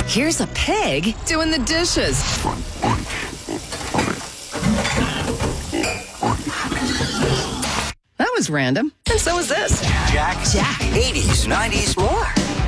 Here's a pig doing the dishes. That was random. And so is this. Jack. 80s, 90s, more.